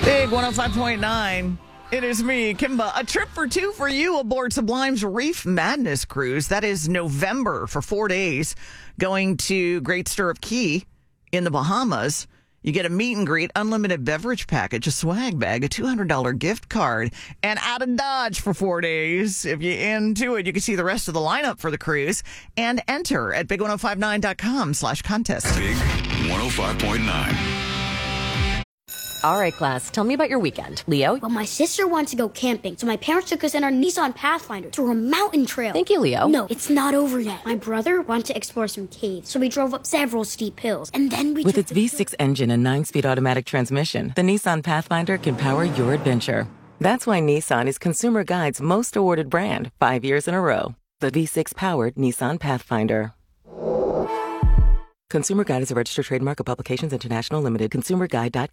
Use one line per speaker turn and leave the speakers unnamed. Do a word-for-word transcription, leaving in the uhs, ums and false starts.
Big one oh five point nine. It is me, Kimba. A trip for two for you aboard Sublime's Reef Madness cruise. That is November for four days. Going to Great Stirrup Cay in the Bahamas. You get a meet and greet, unlimited beverage package, a swag bag, a two hundred dollars gift card, and out of Dodge for four days. If you're into it, you can see the rest of the lineup for the cruise and enter at big one oh five nine dot com slash contest.
Big one oh five point nine.
All right, class, tell me about your weekend. Leo?
Well, my sister wanted to go camping, so my parents took us in our Nissan Pathfinder through a mountain trail.
Thank you, Leo.
No, it's not over yet. My brother wanted to explore some caves, so we drove up several steep hills, and then we
With
took
its
the-
V six engine and nine-speed automatic transmission, the Nissan Pathfinder can power your adventure. That's why Nissan is Consumer Guide's most awarded brand, five years in a row. The V six-powered Nissan Pathfinder. Consumer Guide is a registered trademark of Publications International Limited. consumer guide dot